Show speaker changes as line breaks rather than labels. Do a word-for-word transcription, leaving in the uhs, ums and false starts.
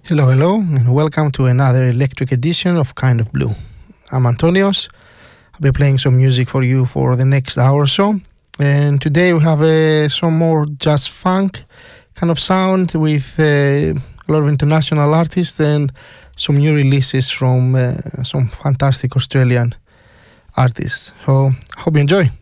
Hello, hello, and welcome to another electric edition of Kind of Blue. I'm Antonios. I'll be playing some music for you for the next hour or so. And today we have uh, some more jazz funk kind of sound with uh, a lot of international artists and some new releases from uh, some fantastic Australian artists. So I hope you enjoy.